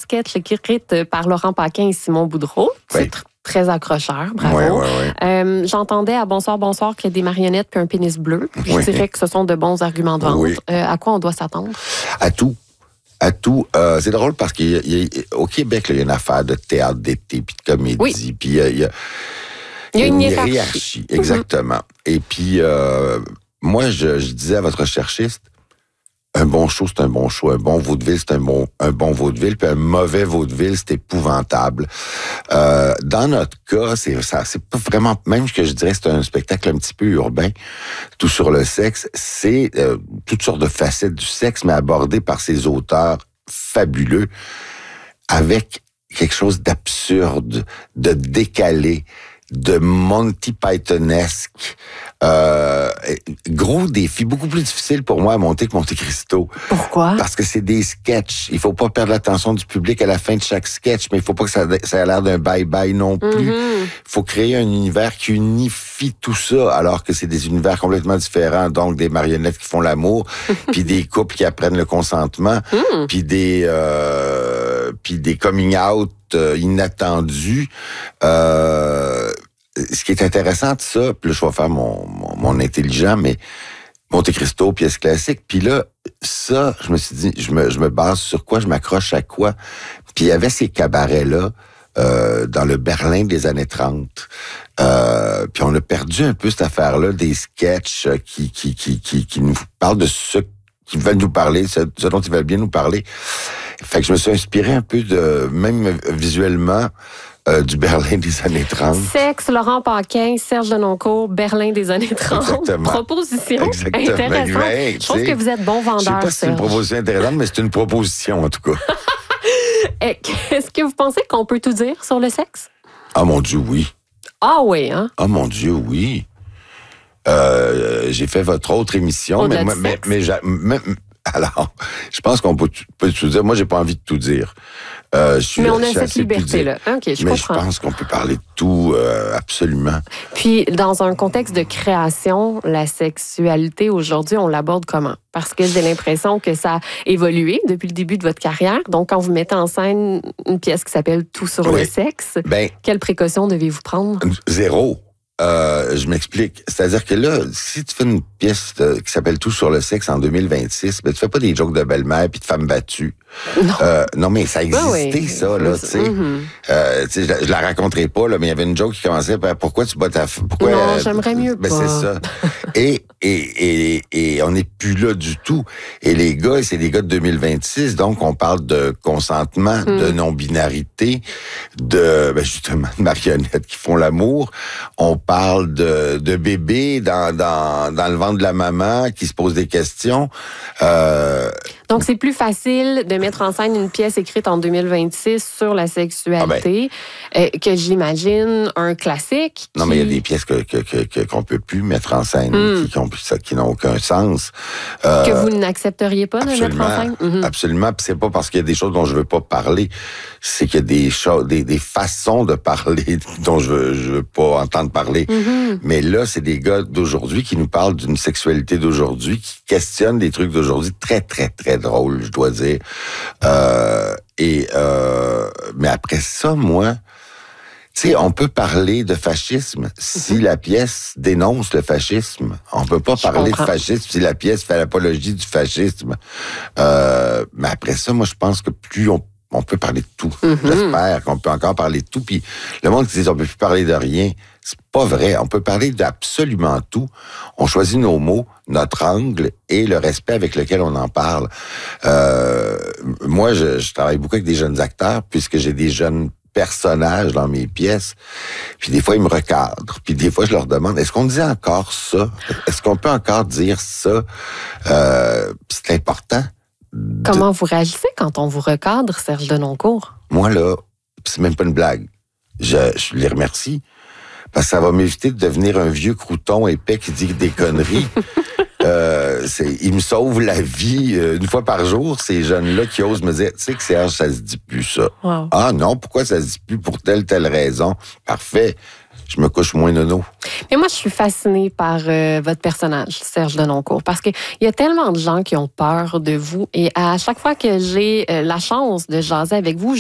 sketch écrite par Laurent Paquin et Simon Boudreau. Oui. C'est très accrocheur, bravo. Oui. J'entendais à Bonsoir, bonsoir qu'il y a des marionnettes puis un pénis bleu. Je dirais que ce sont de bons arguments de vente. Oui. À quoi on doit s'attendre? À tout. C'est drôle parce qu'au Québec, là, il y a une affaire de théâtre d'été, puis de comédie, Oui. puis il y a une hiérarchie. Exactement. Et puis, moi, je disais à votre recherchiste, un bon show, c'est un bon show. Un bon vaudeville, c'est un bon vaudeville. Puis un mauvais vaudeville, c'est épouvantable. Dans notre cas, c'est pas vraiment, même que je dirais, c'est un spectacle un petit peu urbain, tout sur le sexe. C'est toutes sortes de facettes du sexe, mais abordé par ces auteurs fabuleux, avec quelque chose d'absurde, de décalé, de Monty Pythonesque. Gros défi, beaucoup plus difficile pour moi à monter que Monte Cristo. Pourquoi? Parce que c'est des sketchs. Il faut pas perdre l'attention du public à la fin de chaque sketch, mais il faut pas que ça ait l'air d'un bye-bye non plus. Il faut créer un univers qui unifie tout ça, alors que c'est des univers complètement différents. Donc, des marionnettes qui font l'amour, puis des couples qui apprennent le consentement, puis des coming out inattendus. Ce qui est intéressant de ça, puis là, je vais faire mon intelligent, mais Monte Cristo, pièce classique. Puis là, ça, je me suis dit, je me base sur quoi, je m'accroche à quoi. Puis il y avait ces cabarets-là dans le Berlin des années 30. Puis on a perdu un peu cette affaire-là, des sketchs qui nous parlent de ce qu'ils veulent nous parler, ce dont ils veulent bien nous parler. Fait que je me suis inspiré un peu même visuellement, du Berlin des années 30. Sexe, Laurent Paquin, Serge Denoncourt, Berlin des années 30. Exactement. Proposition Exactement. intéressante. Ben, je trouve que vous êtes bon vendeur, je sais pas si c'est une proposition intéressante, mais c'est une proposition, en tout cas. Est-ce que vous pensez qu'on peut tout dire sur le sexe? Ah, mon Dieu, oui. Ah oui, hein? Ah, mon Dieu, oui. J'ai fait votre autre émission, alors, je pense qu'on peut tout dire. Moi, j'ai pas envie de tout dire. Mais on a cette liberté-là. OK, je comprends. Je pense qu'on peut parler de tout, absolument. Puis, dans un contexte de création, la sexualité, aujourd'hui, on l'aborde comment? Parce que j'ai l'impression que ça a évolué depuis le début de votre carrière. Donc, quand vous mettez en scène une pièce qui s'appelle Tout sur le sexe, quelles précautions devez-vous prendre? Zéro. Je m'explique. C'est-à-dire que là, si tu fais une pièce qui s'appelle Tout sur le sexe en 2026, ben tu fais pas des jokes de belle-mère puis de femmes battues. Non. Non, mais ça existait, ça, là, tu sais. Tu sais, je la raconterai pas, là, mais il y avait une joke qui commençait par pourquoi tu bats ta femme? Non, j'aimerais mieux pas. C'est ça. Et on n'est plus là du tout. Et les gars, c'est des gars de 2026, donc on parle de consentement, de non-binarité, justement, de marionnettes qui font l'amour. On parle de bébés dans le ventre de la maman qui se posent des questions. Donc, c'est plus facile de mettre en scène une pièce écrite en 2026 sur la sexualité que, j'imagine, un classique. Non, mais il y a des pièces qu'on peut plus mettre en scène, qui n'ont aucun sens. Que vous n'accepteriez pas de mettre en scène? Absolument. Puis c'est pas parce qu'il y a des choses dont je veux pas parler, c'est qu'il y a des choses, des façons de parler dont je veux pas entendre parler. Mais là, c'est des gars d'aujourd'hui qui nous parlent d'une sexualité d'aujourd'hui, qui questionnent des trucs d'aujourd'hui très, très, très drôles, je dois dire. Mais après ça, moi, tu sais, on peut parler de fascisme si la pièce dénonce le fascisme. On peut pas parler de fascisme si la pièce fait l'apologie du fascisme. Mais après ça, moi, je pense que plus on peut parler de tout. J'espère qu'on peut encore parler de tout. Puis le monde qui dit on peut plus parler de rien, c'est pas vrai. On peut parler d'absolument tout. On choisit nos mots, notre angle et le respect avec lequel on en parle. Moi, je travaille beaucoup avec des jeunes acteurs puisque j'ai des jeunes personnages dans mes pièces. Puis des fois, ils me recadrent. Puis des fois, je leur demande, est-ce qu'on dit encore ça? Est-ce qu'on peut encore dire ça? C'est important. Comment vous réagissez quand on vous recadre, Serge Denoncourt? Moi, là, c'est même pas une blague. Je les remercie. Parce que ça va m'éviter de devenir un vieux crouton épais qui dit des conneries. Ils me sauvent la vie une fois par jour, ces jeunes-là qui osent me dire, tu sais que Serge, ça se dit plus ça. Wow. Ah non, pourquoi ça se dit plus pour telle raison? Parfait. Je me couche moins nono. Mais moi, je suis fascinée par votre personnage, Serge Denoncourt, parce qu'il y a tellement de gens qui ont peur de vous et à chaque fois que j'ai la chance de jaser avec vous,